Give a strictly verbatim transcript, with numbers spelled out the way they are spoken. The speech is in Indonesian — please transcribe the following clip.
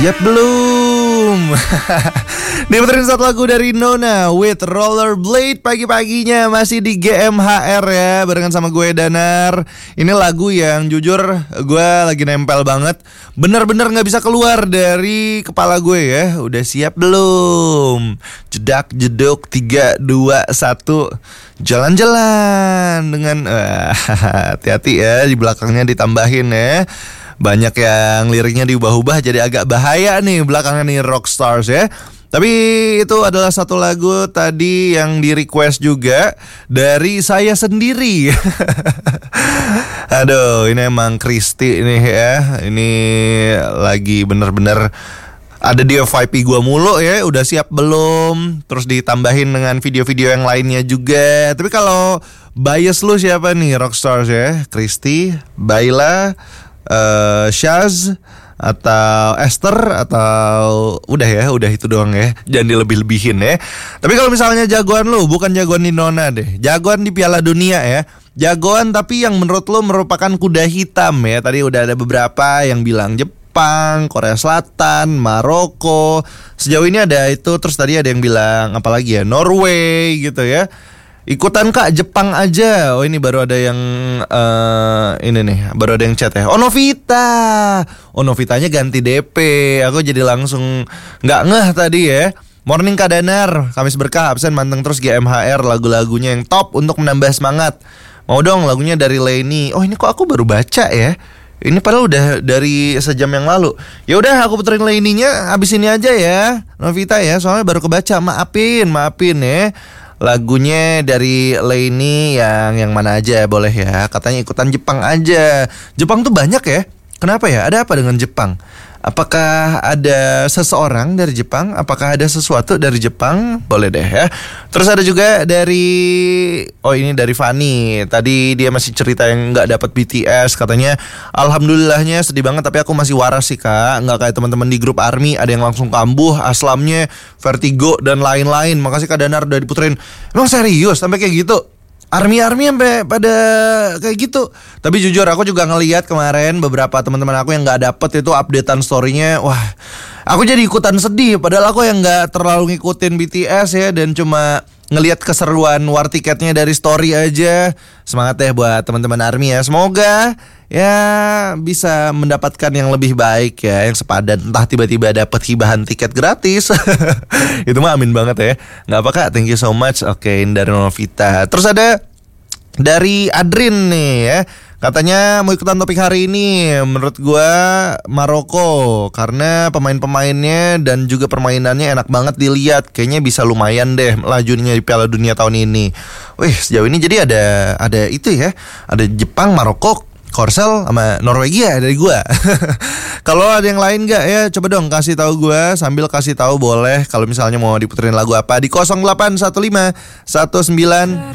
Siap belum? Diputerin satu lagu dari Nona with Rollerblade pagi-paginya masih di G M H R ya, barengan sama gue Danar. Ini lagu yang jujur gue lagi nempel banget, bener-bener gak bisa keluar dari kepala gue ya. Udah siap belum? Jedak jeduk tiga dua satu jalan-jalan dengan uh, hati-hati ya, di belakangnya ditambahin ya. Banyak yang liriknya diubah-ubah jadi agak bahaya nih belakangnya nih Rockstars ya. Tapi itu adalah satu lagu tadi yang di request juga dari saya sendiri. Aduh, ini emang Kristi ini ya. Ini lagi bener-bener ada di F Y P gua mulu ya. Udah siap belum? Terus ditambahin dengan video-video yang lainnya juga. Tapi kalau bias lu siapa nih Rockstars ya? Kristi, Baila, Uh, Shaz atau Esther atau udah ya, udah itu doang ya. Jangan dilebih-lebihin ya. Tapi kalau misalnya jagoan lu bukan jagoan di Nona deh, jagoan di Piala Dunia ya. Jagoan tapi yang menurut lu merupakan kuda hitam ya. Tadi udah ada beberapa yang bilang Jepang, Korea Selatan, Maroko. Sejauh ini ada itu. Terus tadi ada yang bilang apalagi ya, Norway gitu ya. Ikutan kak Jepang aja. Oh ini baru ada yang uh, ini nih, baru ada yang chat ya. Oh Novita, oh Novitanya ganti D P. Aku jadi langsung nggak ngeh tadi ya. Morning Kak Danar, Kamis Berkah absen manteng terus G M H R, lagu-lagunya yang top untuk menambah semangat. Mau dong lagunya dari Leni. Oh ini kok aku baru baca ya. Ini padahal udah dari sejam yang lalu. Ya udah aku puterin Leninya abis ini aja ya, Novita ya. Soalnya baru kebaca. Maafin, maafin ya. Lagunya dari Leni yang yang mana aja boleh ya. Katanya ikutan Jepang aja. Jepang tuh banyak ya. Kenapa ya? Ada apa dengan Jepang? Apakah ada seseorang dari Jepang? Apakah ada sesuatu dari Jepang? Boleh deh ya. Terus ada juga dari, oh ini dari Fanny. Tadi dia masih cerita yang gak dapat B T S. Katanya alhamdulillahnya sedih banget, tapi aku masih waras sih kak. Gak kayak teman-teman di grup ARMY, ada yang langsung kambuh, aslamnya, vertigo dan lain-lain. Makasih Kak Danar udah diputerin. Emang serius sampai kayak gitu? Army-army sampai pada kayak gitu. Tapi jujur aku juga ngelihat kemarin beberapa teman-teman aku yang nggak dapet itu updatean story-nya. Wah, aku jadi ikutan sedih. Padahal aku yang nggak terlalu ngikutin B T S ya, dan cuma ngelihat keseruan war tiketnya dari story aja. Semangat ya buat teman-teman ARMY ya. Semoga ya bisa mendapatkan yang lebih baik ya, yang sepadan. Entah tiba-tiba dapat hibahan tiket gratis. Itu mah amin banget ya. Nggak apa kak, thank you so much. Oke, dari Novita. Terus ada dari Adrin nih ya. Katanya mau ikutan topik hari ini. Menurut gue Maroko, karena pemain-pemainnya dan juga permainannya enak banget dilihat. Kayaknya bisa lumayan deh lajunya di Piala Dunia tahun ini. Wih, sejauh ini jadi ada ada itu ya. Ada Jepang, Maroko, Korsel sama Norwegia dari gua. Kalau ada yang lain nggak ya, coba dong kasih tahu gua, sambil kasih tahu boleh kalau misalnya mau diputerin lagu apa di nol delapan satu lima satu sembilan